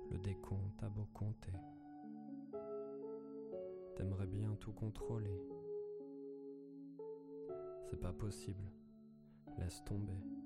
Le décompte a beau compter. T'aimerais bien tout contrôler. C'est pas possible, laisse tomber.